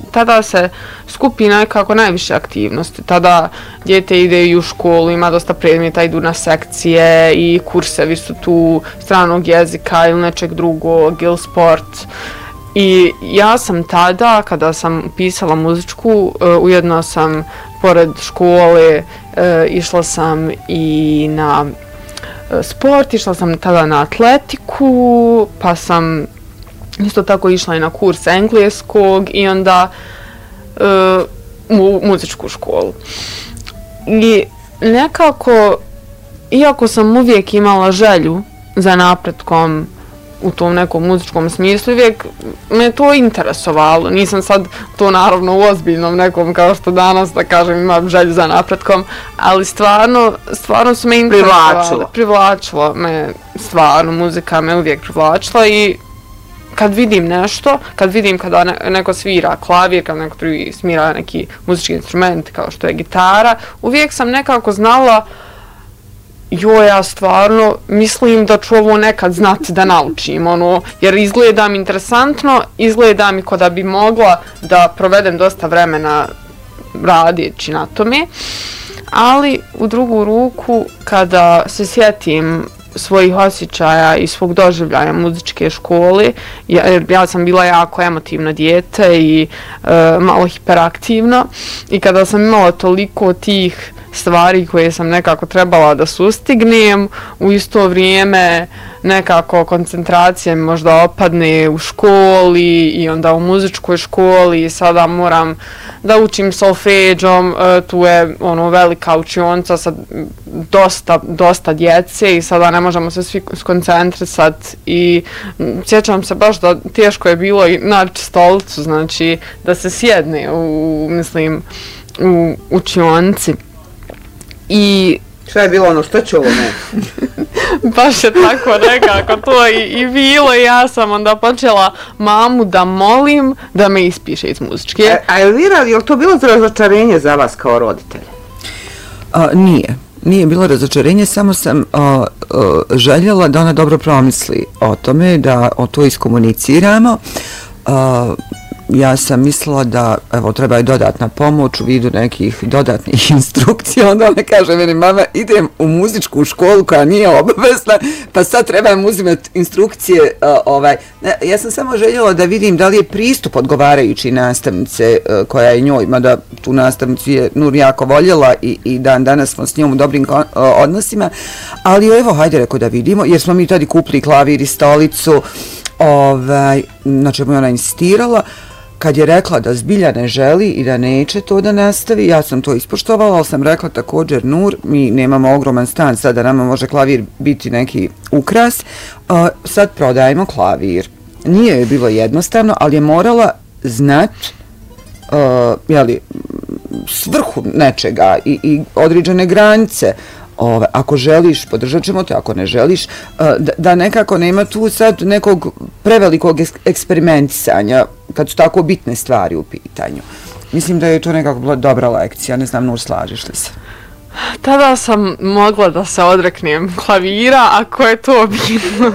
tada se skupi nekako najviše aktivnosti. Tada dijete ide i u školu, ima dosta predmeta, idu na sekcije i kursevi su tu stranog jezika ili nečeg drugog ili sport. I ja sam tada, kada sam pisala muzičku, ujedno sam pored škole išla sam i na sport, išla sam tada na atletiku, pa sam isto tako išla i na kurs engleskog i onda u muzičku školu. I nekako, iako sam uvijek imala želju za napretkom u tom nekom muzičkom smislu, uvijek me to interesovalo. Nisam sad to naravno u ozbiljnom nekom, kao što danas da kažem imam želju za napretkom, ali stvarno su me interesovali. Privlačilo me stvarno, muzika me uvijek privlačila i kad vidim nešto, kad vidim kada neko svira klavir, kad neko drugi svira neki muzički instrument kao što je gitara, uvijek sam nekako znala ja stvarno mislim da ću ovo nekad znati da naučim, jer izgleda mi interesantno, izgleda mi kao da bi mogla da provedem dosta vremena radijeći na tome, ali u drugu ruku kada se sjetim svojih osjećaja i svog doživljaja muzičke škole, jer ja sam bila jako emotivno dijete i malo hiperaktivno i kada sam imala toliko tih stvari koje sam nekako trebala da sustignem, u isto vrijeme nekako koncentracija možda opadne u školi i onda u muzičkoj školi i sada moram da učim solfeđom, tu je velika učionica sa dosta djece i sada ne možemo se svi skoncentrisati i sjećam se baš da teško je bilo i naći stolicu, znači da se sjedne u učionici. I šta je bilo što će ovo ne? Baš je tako nekako to i bilo i ja sam onda počela mamu da molim da me ispiše iz muzičke. A je li to bilo razočarenje za vas kao roditelj? Nije bilo razočarenje, samo sam željela da ona dobro promisli o tome, da o to iskomuniciramo. Ja sam mislila da treba i dodatna pomoć u vidu nekih dodatnih instrukcija, onda ona kaže meni, mama, idem u muzičku školu koja nije obavezna, pa sad trebam uzimati instrukcije. Ja sam samo željela da vidim da li je pristup odgovarajući nastavnice koja je njoj, mada tu nastavnicu je Nur jako voljela i danas smo s njom u dobrim odnosima, ali hajde reko da vidimo, jer smo mi tada kupili klavir i stolicu, na čemu je ona insistirala. Kad je rekla da zbilja ne želi i da neće to da nastavi, ja sam to ispoštovala, ali sam rekla također, Nur, mi nemamo ogroman stan, sad da nama može klavir biti neki ukras, sad prodajemo klavir. Nije joj bilo jednostavno, ali je morala znati svrhu nečega i određene granice. Ako želiš, podržat ćemo te, ako ne želiš, da nekako nema tu sad nekog prevelikog eksperimentisanja kad su tako bitne stvari u pitanju. Mislim da je to nekako bila dobra lekcija, ne znam, Nur, slažeš li se? Tada sam mogla da se odreknem klavira, ako je to bitno.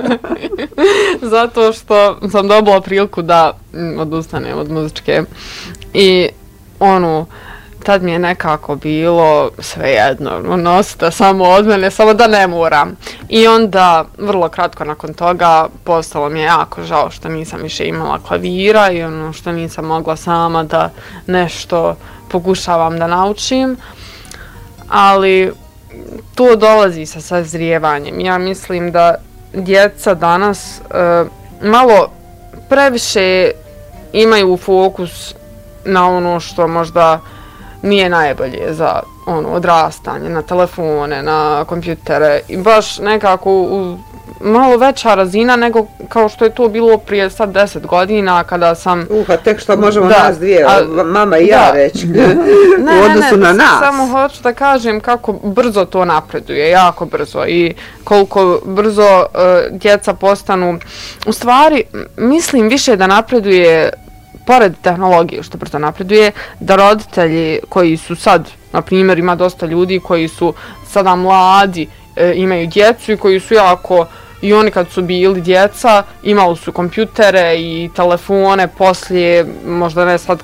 Zato što sam dobila priliku da odustanem od muzičke i tad mi je nekako bilo svejedno, nosite samo od mene, samo da ne moram. I onda, vrlo kratko nakon toga, postalo mi je jako žao što nisam više imala klavira i što nisam mogla sama da nešto pokušavam da naučim. Ali to dolazi sa sazrijevanjem. Ja mislim da djeca danas malo previše imaju fokus na ono što možda nije najbolje za odrastanje, na telefone, na kompjutere i baš nekako malo veća razina nego kao što je to bilo prije sad 10 godina kada sam... tek što možemo nas dvije, mama i ja reći, u odnosu na nas. Samo hoću da kažem kako brzo to napreduje, jako brzo i koliko brzo djeca postanu. U stvari, mislim više da napreduje pored tehnologije što brzo napreduje, da roditelji koji su sad, na primjer, ima dosta ljudi koji su sada mladi, imaju djecu i koji su jako, i oni kad su bili djeca, imali su kompjutere i telefone, poslije, možda ne sad